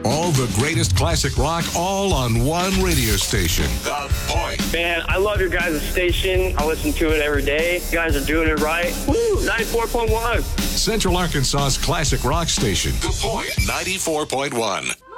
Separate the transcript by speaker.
Speaker 1: All the greatest classic rock, all on one radio station. The Point.
Speaker 2: Man, I love your guys' station. I listen to it every day. You guys are doing it right. Woo, 94.1.
Speaker 1: Central Arkansas's classic rock station. The Point, 94.1.